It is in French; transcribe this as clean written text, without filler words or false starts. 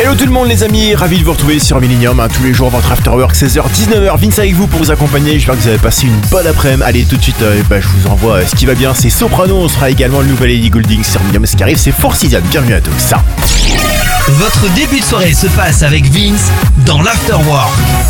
Hello tout le monde les amis, ravi de vous retrouver sur Millennium, tous les jours votre Afterwork 16h-19h, Vince avec vous pour vous accompagner, j'espère que vous avez passé une bonne après-midi. Allez tout de suite, je vous envoie ce qui va bien, c'est Soprano, on sera également le nouvel Ellie Goulding sur Millennium, ce qui arrive c'est Four Seasons, bienvenue à tous. Votre début de soirée se passe avec Vince dans l'Afterwork.